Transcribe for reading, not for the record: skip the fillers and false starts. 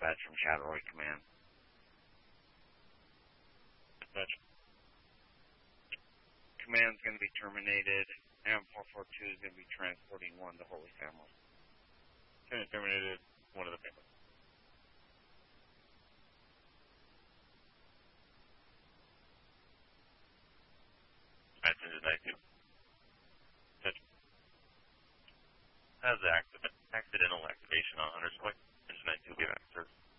dispatch from Shadow Roy Command. Dispatch. Command's going to be terminated. M442 is going to be transporting one of the Holy Family. Terminated one of the family. That's engine 92. Has the accidental activation on underscore. Engine 92, give back, sir.